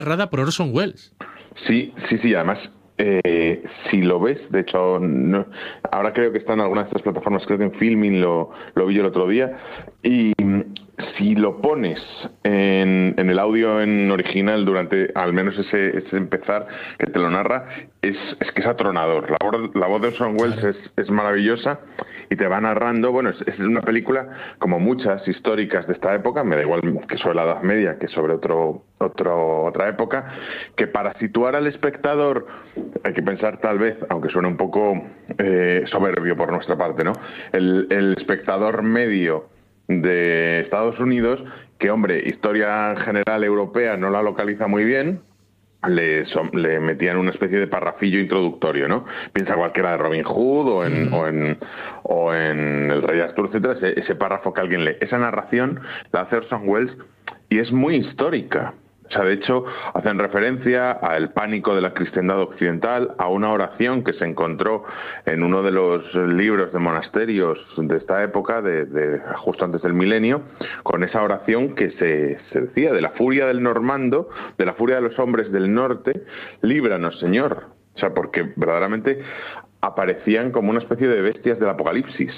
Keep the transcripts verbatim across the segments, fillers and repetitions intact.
narrada por Orson Welles. Sí, sí, sí, además, eh, si lo ves, de hecho, no, ahora creo que está en alguna de estas plataformas, creo que en Filmin lo, lo vi yo el otro día, y si lo pones en, en el audio en original durante al menos ese, ese empezar que te lo narra, es, es que es atronador. La voz, la voz de Orson Welles claro. es, es maravillosa y te va narrando. Bueno, es, es una película como muchas históricas de esta época, me da igual que sobre la Edad Media que sobre otro, otro otra época, que para situar al espectador hay que pensar tal vez, aunque suene un poco eh, soberbio por nuestra parte, ¿no? El, el espectador medio de Estados Unidos, que hombre, historia general europea no la localiza muy bien, le, son, le metían una especie de parrafillo introductorio, ¿no? Piensa cualquiera de Robin Hood o en, mm. o en, o en El Rey Arturo, etcétera, ese, ese párrafo que alguien lee. Esa narración la hace Orson Welles y es muy histórica. O sea, de hecho, hacen referencia al pánico de la cristiandad occidental, a una oración que se encontró en uno de los libros de monasterios de esta época, de, de justo antes del milenio, con esa oración que se, se decía, de la furia del normando, de la furia de los hombres del norte, líbranos, Señor. O sea, porque verdaderamente aparecían como una especie de bestias del apocalipsis.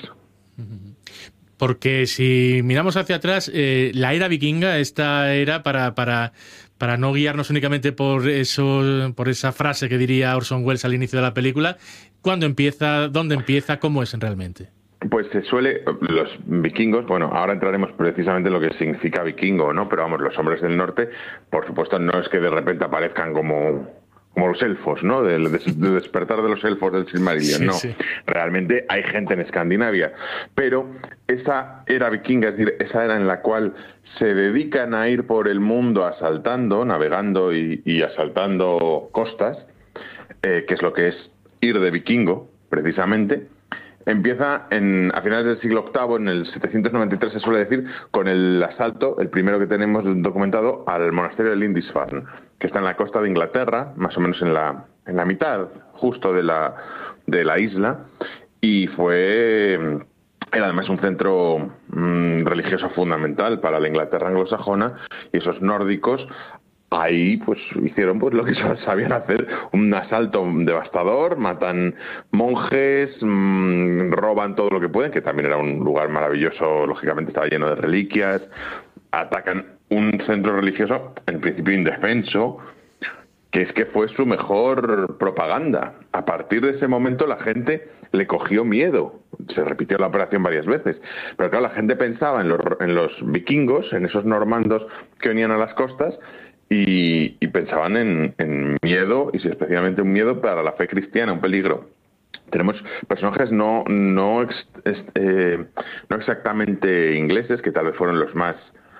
Porque si miramos hacia atrás, eh, la era vikinga, esta era para... para para no guiarnos únicamente por eso, por esa frase que diría Orson Welles al inicio de la película, ¿cuándo empieza? ¿Dónde empieza? ¿Cómo es realmente? Pues se suele, los vikingos, bueno, ahora entraremos precisamente en lo que significa vikingo, ¿no? Pero vamos, los hombres del norte, por supuesto, no es que de repente aparezcan como... como los elfos, ¿no? Del, del despertar de los elfos del Silmarillion, sí, no. Sí. Realmente hay gente en Escandinavia, pero esa era vikinga, es decir, esa era en la cual se dedican a ir por el mundo asaltando, navegando y, y asaltando costas, eh, que es lo que es ir de vikingo, precisamente. Empieza en, a finales del siglo octavo, en el setecientos noventa y tres se suele decir, con el asalto, el primero que tenemos documentado, al monasterio de Lindisfarne, que está en la costa de Inglaterra, más o menos en la, en la mitad justo de la, de la isla, y fue, era además un centro mmm, religioso fundamental para la Inglaterra anglosajona, y esos nórdicos ahí pues hicieron pues lo que sabían hacer, un asalto devastador, matan monjes, mmm, roban todo lo que pueden, que también era un lugar maravilloso, lógicamente estaba lleno de reliquias, atacan un centro religioso en principio indefenso, que es que fue su mejor propaganda. A partir de ese momento la gente le cogió miedo. Se repitió la operación varias veces. Pero claro, la gente pensaba en los, en los vikingos, en esos normandos que venían a las costas, y, y pensaban en, en miedo, y especialmente un miedo para la fe cristiana, un peligro. Tenemos personajes no, no, ex, eh, no exactamente ingleses, que tal vez fueron los más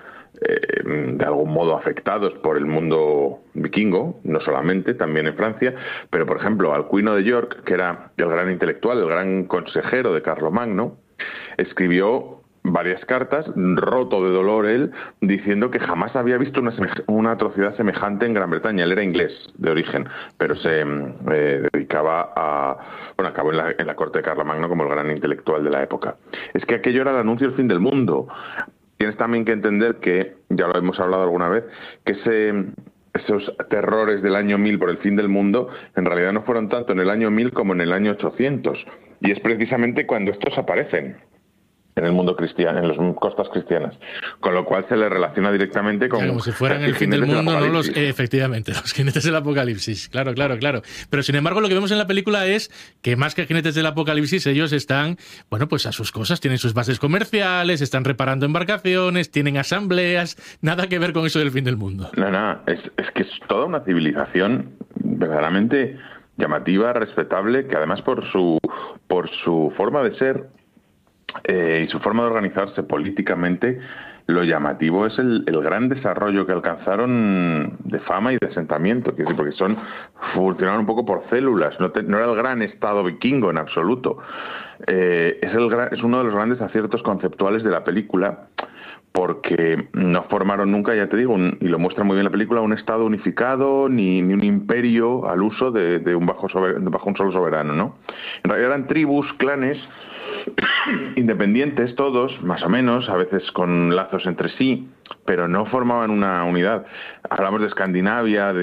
Eh, de algún modo afectados por el mundo vikingo, no solamente, también en Francia, pero por ejemplo Alcuino de York, que era el gran intelectual, el gran consejero de Carlomagno, escribió varias cartas, roto de dolor él, diciendo que jamás había visto una, una atrocidad semejante en Gran Bretaña. Él era inglés de origen, pero se eh, dedicaba a... Bueno, acabó en la, en la corte de Carlomagno como el gran intelectual de la época. Es que aquello era el anuncio del fin del mundo. Tienes también que entender que, ya lo hemos hablado alguna vez, que ese, esos terrores del año mil por el fin del mundo en realidad no fueron tanto en el año mil como en el año ochocientos. Y es precisamente cuando estos aparecen en el mundo cristiano, en las costas cristianas, con lo cual se le relaciona directamente con... Claro, como si fueran el fin del mundo, no los... Eh, efectivamente, los jinetes del apocalipsis, claro, claro, claro. Pero sin embargo lo que vemos en la película es que más que jinetes del apocalipsis, ellos están, bueno, pues a sus cosas, tienen sus bases comerciales, están reparando embarcaciones, tienen asambleas, nada que ver con eso del fin del mundo. No, no, es, es que es toda una civilización verdaderamente llamativa, respetable, que además por su, por su forma de ser... Eh, y su forma de organizarse políticamente, lo llamativo es el, el gran desarrollo que alcanzaron de fama y de asentamiento, que sí, porque son funcionaron un poco por células, no, te, no era el gran estado vikingo en absoluto. Eh, es, el, es uno de los grandes aciertos conceptuales de la película, porque no formaron nunca, ya te digo, un, y lo muestra muy bien la película, un estado unificado ni, ni un imperio al uso de, de un bajo, sober, bajo un solo soberano, ¿no? En realidad eran tribus, clanes, independientes todos, más o menos, a veces con lazos entre sí, pero no formaban una unidad. Hablamos de Escandinavia, de